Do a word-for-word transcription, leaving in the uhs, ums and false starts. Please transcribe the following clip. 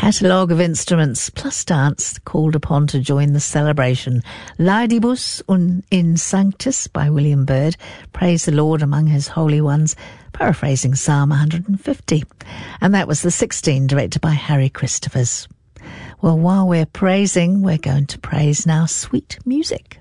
catalogue of instruments plus dance called upon to join the celebration. Laudibus un in Sanctus by William Byrd. Praise the Lord among his holy ones, paraphrasing Psalm one hundred fifty. And that was the sixteen, directed by Harry Christophers. Well, while we're praising, we're going to praise now sweet music.